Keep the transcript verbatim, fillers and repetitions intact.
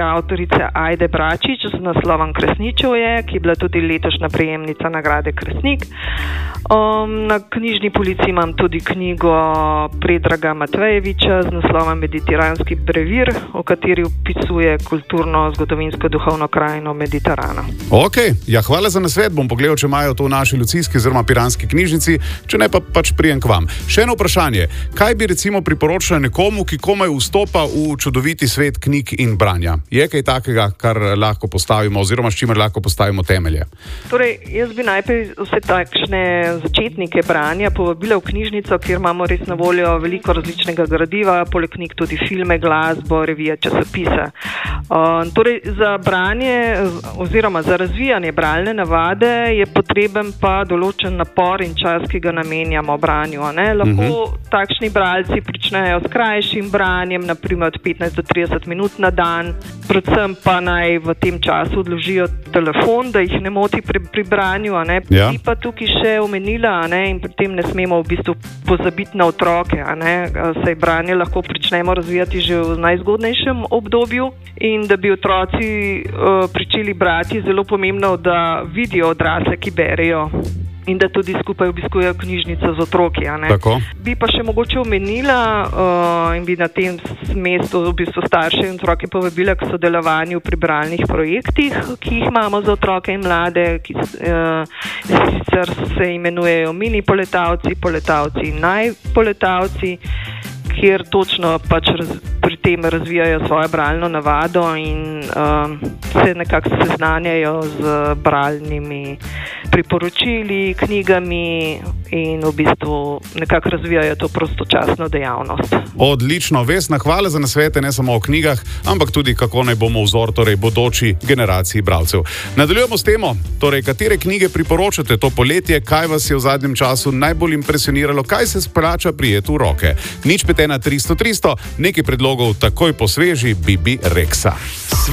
avtorice Ajde Bračič z naslovom Kresničevje, ki je bila tudi letošnja prejemnica nagrade Kresnik. Um, na knjižni polici imam tudi knjigo Predraga Matvejeviča z naslovom Mediteranski brevir, o kateri opisuje kulturno, zgodovinsko, duhovno krajino Mediterana. Ok, ja, hvala za nasvet. Bom pogledal, če imajo to v naši ljudski oziroma piranski knjižnici, če ne pa pač prijem k vam. Še eno vprašanje. Kaj bi recimo priporočila nekomu, ki komaj vstopa v čudoviti svet knjig in branja? Je kaj takega, kar lahko postavimo oziroma s čimer lahko postavimo temelje? Torej, jaz bi najprej vse takšne začetnike branja povabila v knjižnico, kjer imamo res na voljo veliko različnega gradiva, poleg knjig tudi filme, glasbo, revije, časopise. Uh, torej, za branje oziroma za razvijanje bralne navade je potreben pa določen napor in čas, ki ga namenjamo branju. Ne? Lahko uh-huh. takšni bralci pričnejo s krajšim branjem, naprimer od petnajst do trideset minut na dan, predvsem pa naj v tem času odložijo telefon, da jih ne moti pri, pri branju. A ne? Ja. Bi pa tukaj še omenila, a ne? In pri tem ne smemo v bistvu pozabiti na otroke. A ne? Saj branje lahko pričnemo razvijati že v najzgodnejšem obdobju in da bi otroci uh, pričeli brati, zelo pomembno, da vidijo odrasle, ki berejo. In da tudi skupaj obiskujejo knjižnico z otroki. A ne? Tako. Bi pa še mogoče omenila uh, in bi na tem mestu v bistvu starše in otroke povabila k sodelovanju pri bralnih projektih, ki jih imamo za otroke in mlade, ki uh, sicer se imenujejo mini poletavci, poletavci in najpoletavci, kjer točno pač raz, pri tem razvijajo svojo bralno navado in uh, se nekako seznanjajo z bralnimi priporočili, knjigami in v bistvu nekako razvijajo to prostočasno dejavnost. Odlično, Vesna, hvala za nasvete, ne samo o knjigah, ampak tudi kako naj bomo vzor torej bodoči generaciji bralcev. Nadaljujemo s temo, torej katere knjige priporočate to poletje, kaj vas je v zadnjem času najbolj impresioniralo, kaj se splača prijeti v roke. Nič pet ena tristo tristo, nekaj predlogov takoj po sveži Bibi Rexa.